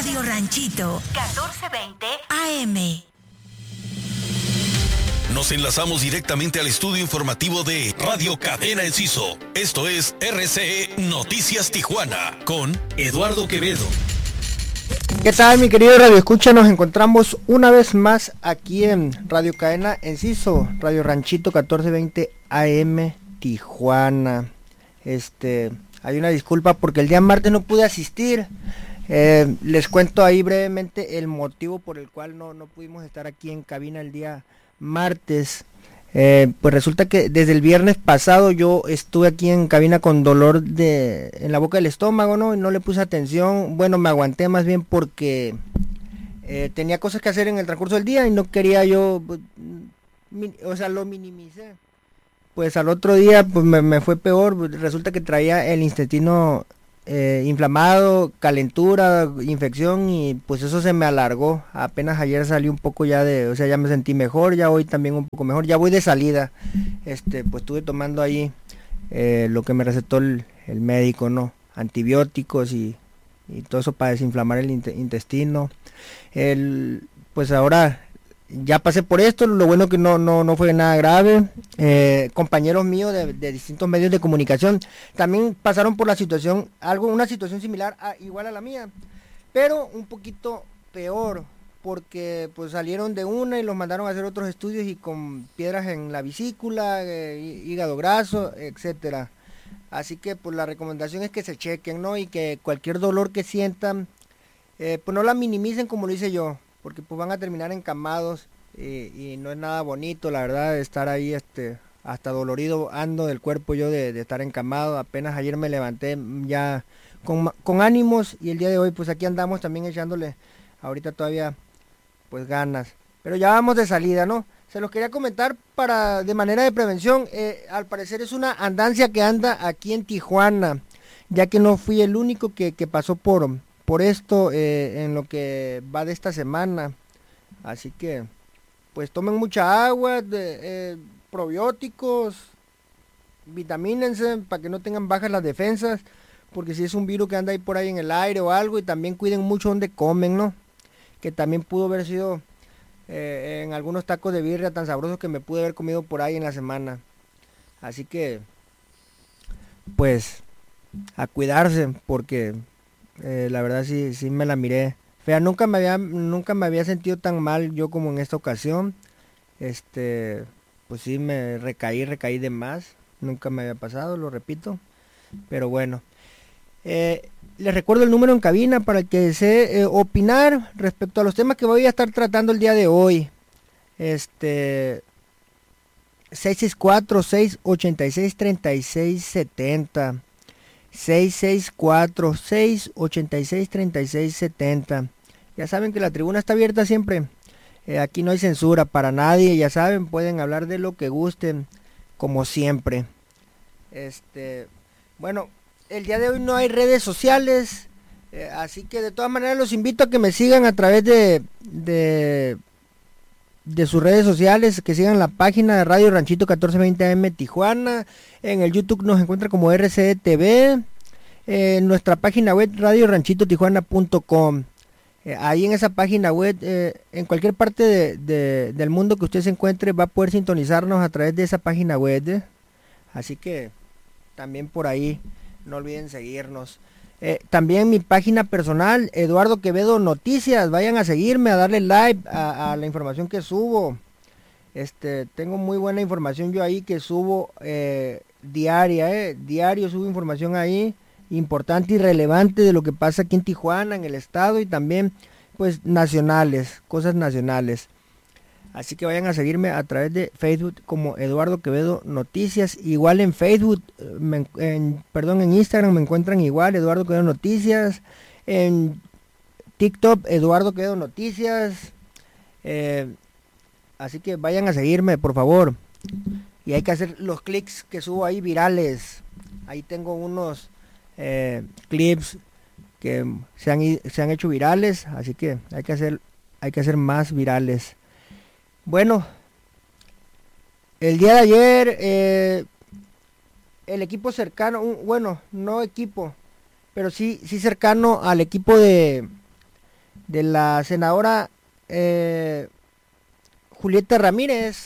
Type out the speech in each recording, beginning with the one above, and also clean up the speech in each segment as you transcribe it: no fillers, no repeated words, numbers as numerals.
Radio Ranchito, 1420 AM. Nos enlazamos directamente al estudio informativo de Radio Cadena Enciso. Esto es RCE Noticias Tijuana con Eduardo Quevedo. ¿Qué tal, mi querido Radio Escucha? Nos encontramos una vez más aquí en Radio Cadena Enciso, Radio Ranchito 1420 AM Tijuana. Hay una disculpa porque el día martes no pude asistir. Les cuento ahí brevemente el motivo por el cual no pudimos estar aquí en cabina el día martes. Pues resulta que desde el viernes pasado yo estuve aquí en cabina con dolor en la boca del estómago, ¿no? Y no le puse atención. Bueno, me aguanté más bien porque tenía cosas que hacer en el transcurso del día y no quería yo, lo minimicé. Pues al otro día pues me fue peor. Resulta que traía el intestino inflamado, calentura, infección, y pues eso se me alargó. Apenas ayer salí un poco ya ya me sentí mejor, ya hoy también un poco mejor, ya voy de salida. Pues estuve tomando ahí lo que me recetó el médico, ¿no? Antibióticos y todo eso para desinflamar el intestino. Pues ahora ya pasé por esto, lo bueno que no fue nada grave. Compañeros míos de distintos medios de comunicación también pasaron por la situación, una situación similar igual a la mía, pero un poquito peor, porque pues salieron de una y los mandaron a hacer otros estudios y con piedras en la vesícula, hígado graso, etcétera. Así que pues la recomendación es que se chequen, ¿no? Y que cualquier dolor que sientan, pues no la minimicen como lo hice yo, porque pues van a terminar encamados y no es nada bonito, la verdad, estar ahí, hasta dolorido ando del cuerpo yo de estar encamado. Apenas ayer me levanté ya con ánimos y el día de hoy pues aquí andamos también echándole ahorita todavía pues ganas, pero ya vamos de salida, ¿no? Se los quería comentar de manera de prevención. Al parecer es una andancia que anda aquí en Tijuana, ya que no fui el único que pasó por esto en lo que va de esta semana. Así que pues tomen mucha agua, probióticos, vitamínense para que no tengan bajas las defensas, porque si es un virus que anda ahí por ahí en el aire o algo. Y también cuiden mucho donde comen, ¿no? Que también pudo haber sido en algunos tacos de birria tan sabrosos que me pude haber comido por ahí en la semana. Así que pues a cuidarse, porque la verdad sí me la miré fea. Nunca me había sentido tan mal yo como en esta ocasión. Pues sí, me recaí de más. Nunca me había pasado, lo repito. Pero bueno, les recuerdo el número en cabina para el que desee opinar respecto a los temas que voy a estar tratando el día de hoy. 664-686-3670. 664-686-3670. Ya saben que la tribuna está abierta siempre. Aquí no hay censura para nadie, ya saben, pueden hablar de lo que gusten, como siempre. Bueno, el día de hoy no hay redes sociales, así que de todas maneras los invito a que me sigan a través de sus redes sociales, que sigan la página de Radio Ranchito 1420 AM Tijuana. En el YouTube nos encuentra como RCE TV. En nuestra página web radioranchitotijuana.com. Ahí en esa página web, en cualquier parte del mundo que usted se encuentre, va a poder sintonizarnos a través de esa página web. Así que también por ahí no olviden seguirnos. También mi página personal, Eduardo Quevedo Noticias. Vayan a seguirme, a darle like a la información que subo. Tengo muy buena información yo ahí que subo diaria. Diario subo información ahí importante y relevante de lo que pasa aquí en Tijuana, en el estado, y también pues cosas nacionales. Así que vayan a seguirme a través de Facebook como Eduardo Quevedo Noticias. Igual en Facebook, en Instagram me encuentran igual, Eduardo Quevedo Noticias. En TikTok, Eduardo Quevedo Noticias. Así que vayan a seguirme, por favor. Y hay que hacer los clics que subo ahí virales. Ahí tengo unos clips que se han hecho virales, así que hay que hacer más virales. Bueno, el día de ayer el equipo cercano, bueno, no equipo, pero sí cercano al equipo de de la senadora Julieta Ramírez.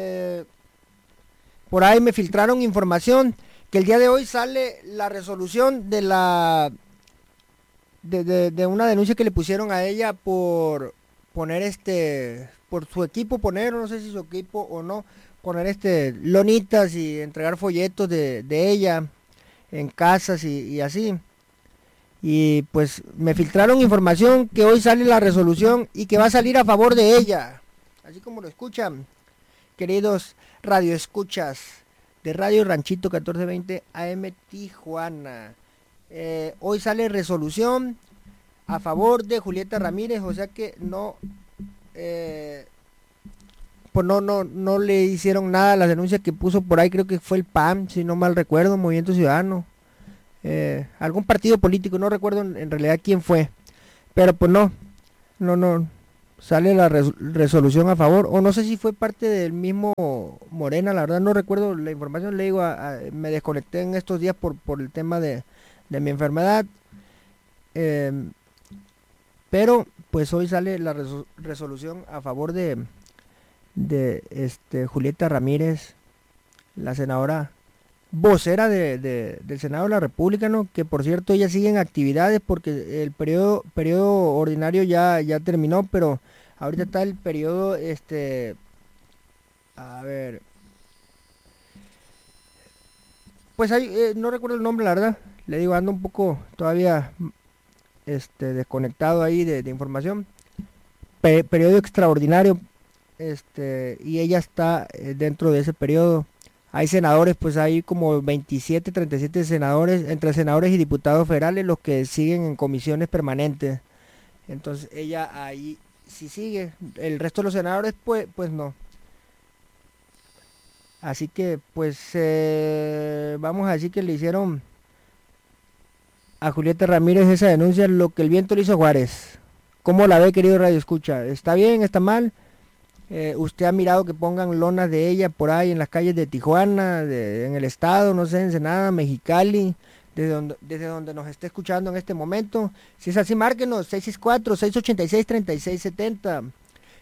Por ahí me filtraron información que el día de hoy sale la resolución de la de una denuncia que le pusieron a ella por poner por su equipo poner, no sé si su equipo o no, poner lonitas y entregar folletos de ella en casas y así. Y pues me filtraron información que hoy sale la resolución y que va a salir a favor de ella. Así como lo escuchan, queridos radioescuchas de Radio Ranchito 1420 AM Tijuana. Hoy sale resolución a favor de Julieta Ramírez, o sea que no, pues no le hicieron nada a las denuncias que puso por ahí, creo que fue el PAN, si no mal recuerdo, Movimiento Ciudadano, algún partido político, no recuerdo en realidad quién fue, pero pues no, sale la resolución a favor, o no sé si fue parte del mismo Morena, la verdad no recuerdo la información, le digo, me desconecté en estos días por el tema de mi enfermedad, pero pues hoy sale la resolución a favor de Julieta Ramírez, la senadora vocera del Senado de la República, ¿no? Que por cierto ella sigue en actividades porque el periodo ordinario ya terminó, pero ahorita está el periodo, a ver, pues ahí, no recuerdo el nombre, la verdad, le digo, ando un poco todavía desconectado ahí de información, periodo extraordinario, y ella está dentro de ese periodo. Hay senadores, pues hay como 27, 37 senadores, entre senadores y diputados federales, los que siguen en comisiones permanentes. Entonces ella ahí sí sigue, el resto de los senadores pues no. Así que pues vamos a decir que le hicieron a Julieta Ramírez esa denuncia, lo que el viento le hizo a Juárez. ¿Cómo la ve, querido Radio Escucha? ¿Está bien? ¿Está mal? ¿Usted ha mirado que pongan lonas de ella por ahí en las calles de Tijuana, en el estado, no sé, Ensenada, Mexicali, desde donde nos esté escuchando en este momento? Si es así, márquenos, 664-686-3670,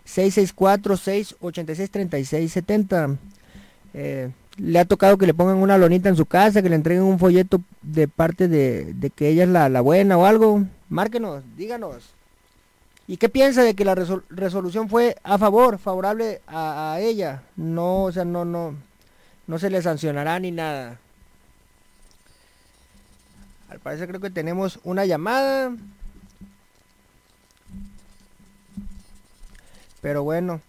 664-686-3670. Le ha tocado que le pongan una lonita en su casa, que le entreguen un folleto de parte de que ella es la buena o algo. Márquenos, díganos. ¿Y qué piensa de que la resolución fue favorable a ella? No, o sea, no se le sancionará ni nada. Al parecer creo que tenemos una llamada. Pero bueno,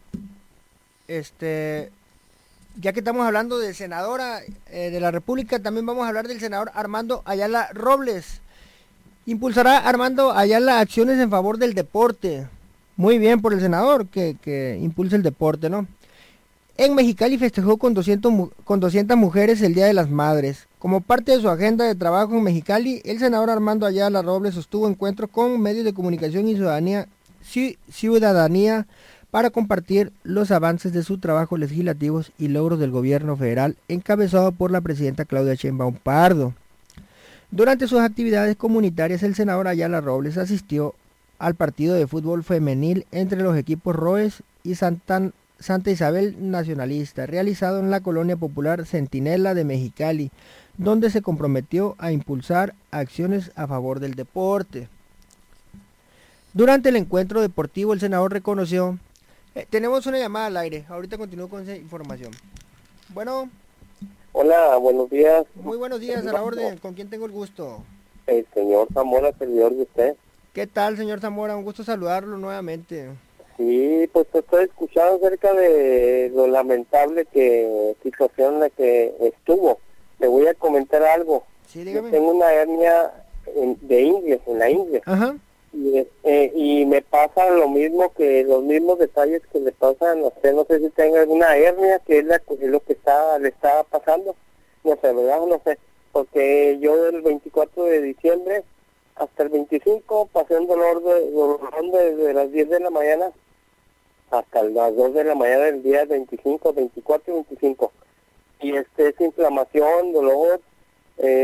ya que estamos hablando de senadora de la República, también vamos a hablar del senador Armando Ayala Robles. Impulsará Armando Ayala acciones en favor del deporte. Muy bien por el senador que impulsa el deporte, ¿no? En Mexicali festejó con 200 mujeres el Día de las Madres. Como parte de su agenda de trabajo en Mexicali, el senador Armando Ayala Robles sostuvo encuentros con medios de comunicación y ciudadanía para compartir los avances de sus trabajos legislativos y logros del gobierno federal encabezado por la presidenta Claudia Sheinbaum Pardo. Durante sus actividades comunitarias, el senador Ayala Robles asistió al partido de fútbol femenil entre los equipos Roes y Santa Isabel Nacionalista, realizado en la colonia popular Centinela de Mexicali, donde se comprometió a impulsar acciones a favor del deporte. Durante el encuentro deportivo, el senador reconoció... tenemos una llamada al aire, ahorita continúo con esa información. Bueno... Hola, buenos días. Muy buenos días, a la orden. ¿Con quién tengo el gusto? El señor Zamora, servidor de usted. ¿Qué tal, señor Zamora? Un gusto saludarlo nuevamente. Sí, pues estoy escuchando acerca de lo lamentable situación en la que estuvo. Le voy a comentar algo. Sí, dígame. Yo tengo una hernia de ingle, en la ingle. Ajá. Y me pasa lo mismo, que los mismos detalles que le pasan a usted. No sé si tenga alguna hernia, que es lo que le está pasando. No sé, ¿verdad? No sé. Porque yo del 24 de diciembre hasta el 25 pasé un dolor desde las 10 de la mañana hasta las 2 de la mañana del día 25, 24 y 25. Y es inflamación, dolor,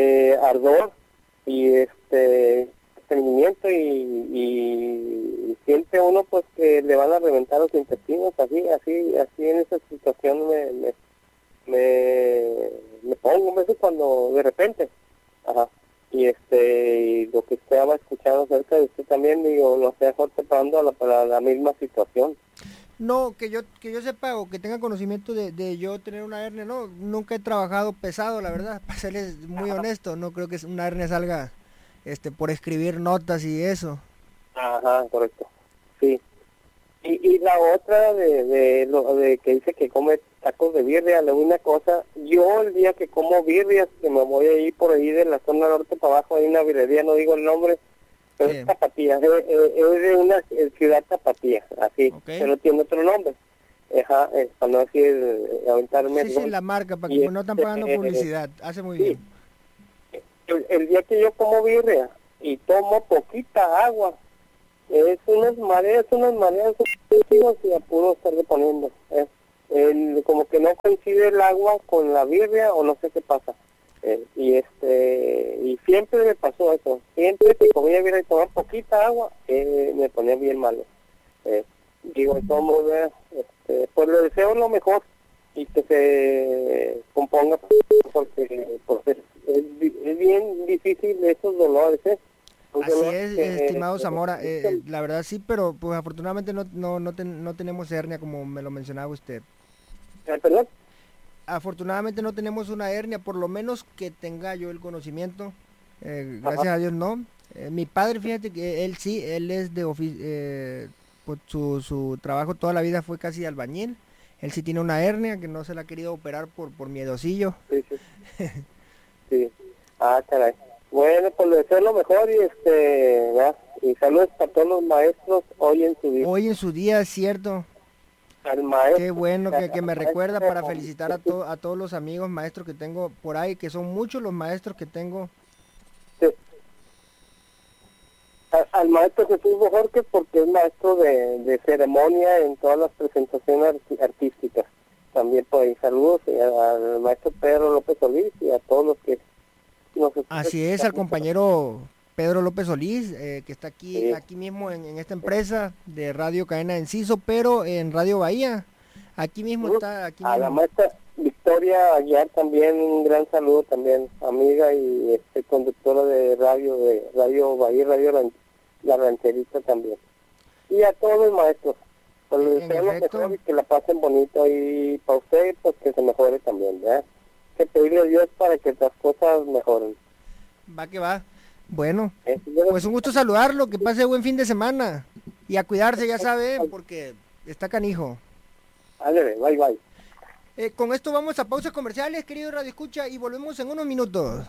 ardor y estreñimiento y siente uno pues que le van a reventar los intestinos, así en esa situación me pongo a veces cuando de repente, ajá, y lo que estaba escuchando acerca de usted también, digo, no sé, mejor preparando para la misma situación. No, que yo sepa o que tenga conocimiento de yo tener una hernia, no, nunca he trabajado pesado, la verdad, para serles muy honesto, no creo que una hernia salga por escribir notas y eso. Ajá, correcto, sí. Y la otra de que dice que come tacos de birria, le digo una cosa, yo el día que como birrias, que me voy a ir por ahí de la zona norte para abajo, hay una birrería, no digo el nombre, pero es Tapatía, es de una ciudad Tapatía, así, pero tiene otro nombre. Ajá, para no decir, aventarme. Sí, la marca, para que no están pagando publicidad, hace muy bien. El día que yo como birria y tomo poquita agua, es unas mareas y a puro estarle poniendo. Como que no coincide el agua con la birria o no sé qué pasa. Y siempre me pasó eso. Siempre que comía birria y tomaba poquita agua, me ponía bien malo. Digo, tomo, pues le deseo lo mejor y que se componga, porque es bien difícil esos dolores, Así es, estimado Zamora, la verdad sí, pero pues afortunadamente no tenemos hernia como me lo mencionaba usted. ¿Perdón? Afortunadamente no tenemos una hernia, por lo menos que tenga yo el conocimiento, gracias a Dios no. Mi padre, fíjate que él es de pues su trabajo toda la vida fue casi albañil. Él sí tiene una hernia que no se la ha querido operar por miedosillo. Sí. Sí. Ah, caray. Bueno, pues le deseo lo mejor y saludos para todos los maestros hoy en su día. Hoy en su día, es cierto. Al maestro. Qué bueno que me recuerda para felicitar a todos los amigos maestros que tengo por ahí, que son muchos los maestros que tengo. Sí. Al maestro Jesús Bojorquez, porque es maestro de ceremonia en todas las presentaciones artísticas. También por ahí saludos al maestro Pedro López Solís y a todos los que Así es, al compañero Pedro López Solís, que está aquí mismo en esta empresa de Radio Cadena Enciso, pero en Radio Bahía. Aquí mismo está. A la maestra Victoria Aguiar también, un gran saludo también, amiga y conductora de Radio Bahía, La Rancherita también. Y a todos los maestros, pues les deseo lo mejor y que la pasen bonito, y para usted, pues que se mejore también, ¿verdad? Que pedirle a Dios para que las cosas mejoren. Va que va. Bueno, pues un gusto saludarlo, que pase buen fin de semana. Y a cuidarse, ya sabe, porque está canijo. Dale, bye. Con esto vamos a pausas comerciales, querido Radio Escucha, y volvemos en unos minutos.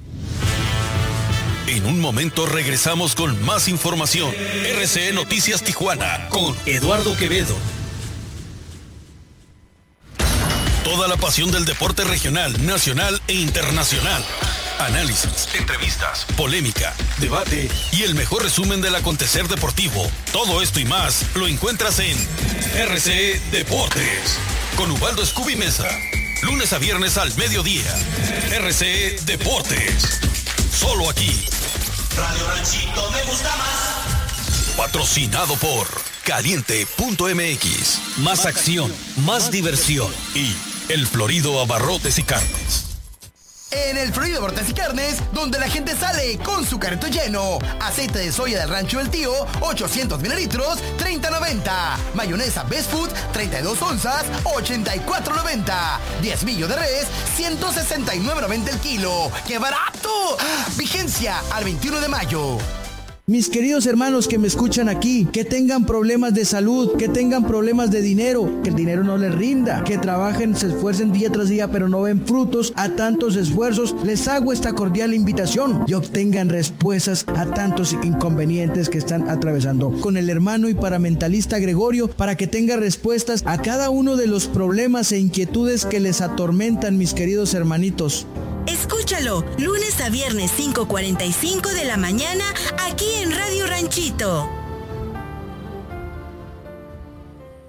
En un momento regresamos con más información. RCE Noticias Tijuana con Eduardo Quevedo. Toda la pasión del deporte regional, nacional e internacional. Análisis, entrevistas, polémica, debate y el mejor resumen del acontecer deportivo. Todo esto y más lo encuentras en RCE Deportes con Ubaldo Scooby Mesa. Lunes a viernes al mediodía. RCE Deportes. Solo aquí. Radio Ranchito me gusta más. Patrocinado por Caliente.mx. Más acción, más diversión y El Florido Abarrotes y Carnes. En El Florido Abarrotes y Carnes, donde la gente sale con su carrito lleno. Aceite de soya del Rancho del Tío, 800 mililitros, $30.90. Mayonesa Best Food, 32 onzas, $84.90. Diezmillo de res, $169.90 el kilo. ¡Qué barato! Vigencia al 21 de mayo. Mis queridos hermanos que me escuchan aquí, que tengan problemas de salud, que tengan problemas de dinero, que el dinero no les rinda, que trabajen, se esfuercen día tras día, pero no ven frutos a tantos esfuerzos, les hago esta cordial invitación y obtengan respuestas a tantos inconvenientes que están atravesando con el hermano y paramentalista Gregorio, para que tenga respuestas a cada uno de los problemas e inquietudes que les atormentan, mis queridos hermanitos. Escúchalo, lunes a viernes 5:45 de la mañana, aquí en Radio Ranchito.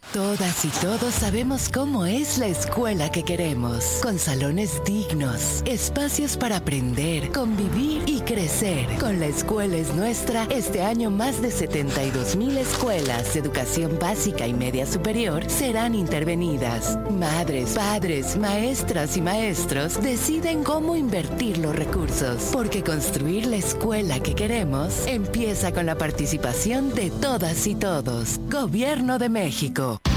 Todas y todos sabemos cómo es la escuela que queremos, con salones dignos, espacios para aprender, convivir y crecer. Con La Escuela es Nuestra, este año más de 72,000 escuelas de educación básica y media superior serán intervenidas. Madres, padres, maestras y maestros deciden cómo invertir los recursos, porque construir la escuela que queremos empieza con la participación de todas y todos. Gobierno de México.